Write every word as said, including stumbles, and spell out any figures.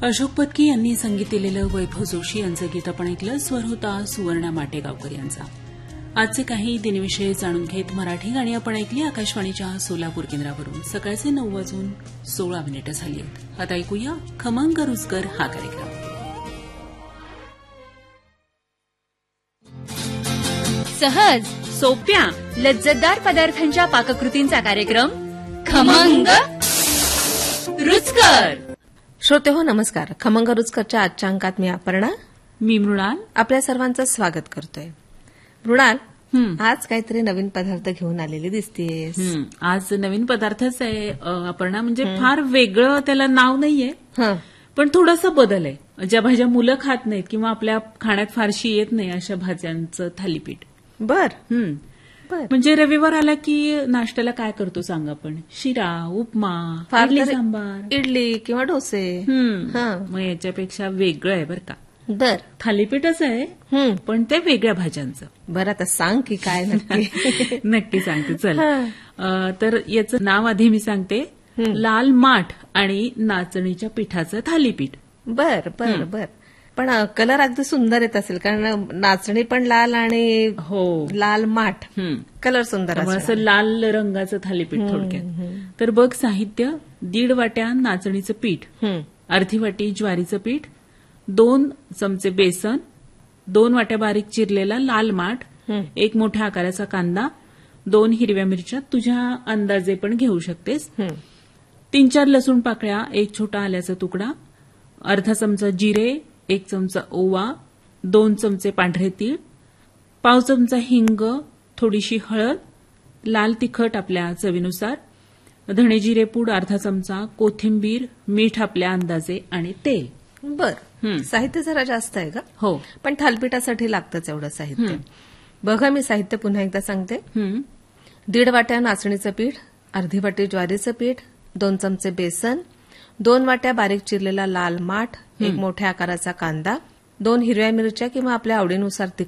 अशोक पत्की यांनी संगीत दिलेलं वैभव जोशी यांचं गीत आपण ऐकलं. स्वर होता सुवर्णा माटेगावकर यांचा. आजचे काही दिनविषय जाणून घेत मराठी गाणी आपण ऐकली आकाशवाणीच्या सोलापूर केंद्रावरून. सकाळचे नऊ वाजून सोळा मिनिटं झाली आहेत. आता ऐकूया खमंग रुचकर हा कार्यक्रम. सहज सोप्या लज्जतदार पदार्थांच्या पाककृतींचा कार्यक्रम खमंग रुचकर. श्रोते हो नमस्कार. खमंग रुचकरच्या आजच्या अंकात मी अपर्णा, मी मृणाल आपल्या सर्वांचं स्वागत करतोय. मृणाल, आज काहीतरी नवीन पदार्थ घेऊन आलेली दिसतेस. आज नवीन पदार्थच आहे अपर्णा. म्हणजे फार वेगळं त्याला नाव नाहीये, पण थोडासा बदल आहे. ज्या भाज्या मुलं खात नाहीत किंवा आपल्या खाण्यात फारशी येत नाही अशा भाज्यांचं थालीपीठ. बर म्हणजे रविवार आला की नाश्त्याला काय करतो सांग आपण? शिरा, उपमा, इडली सांबार, इडली किंवा डोसे. मग याच्यापेक्षा वेगळं आहे बरं का. बर थालीपीठच आहे, पण ते वेगळ्या भाज्यांचं. बरं आता सांग की काय नक्की. नक्की सांगते चल. तर याचं नाव आधी मी सांगते. लाल माठ आणि नाचणीच्या पिठाचं थालीपीठ. बर बर बर पण कलर अगदी सुंदर येत असेल, कारण नाचणी पण लाल आणि हो लाल माठ कलर सुंदर असं लाल रंगाचं थालीपीठ थोडक्यात. तर बघ साहित्य: दीड वाट्या नाचणीचं पीठ, अर्धी वाटी ज्वारीचं पीठ, दोन चमचे बेसन, दोन वाट्या बारीक चिरलेला लाल माठ, एक मोठ्या आकाराचा कांदा, दोन हिरव्या मिरच्या तुझ्या अंदाजे पण घेऊ शकतेस, तीन चार लसूण पाकळ्या, एक छोटा आल्याचा तुकडा, अर्धा चमचा जिरे, एक चमचा ओवा, दोन चमचे पांढरे तीळ, पाव चमचा हिंग, थोडीशी हळद, लाल तिखट आपल्या चवीनुसार, धणे जिरे पूड अर्धा चमचा, कोथिंबीर, मीठ आपल्या अंदाजे आणि तेल. बर साहित्य जरा जास्त आहे का? हो, पण थालपीठासाठी लागतंच एवढं साहित्य. बघा मी साहित्य पुन्हा एकदा सांगते. दीड वाट्या नाचणीचं पीठ, अर्धी वाटी ज्वारीचं पीठ, दोन चमचे बेसन, दोन वाट्या बारीक चिरलेला लाल माठ, एक मोठ्या आकाराचा कांदा, दोन हिरव्या मिरच्या किंवा आपल्या आवडीनुसार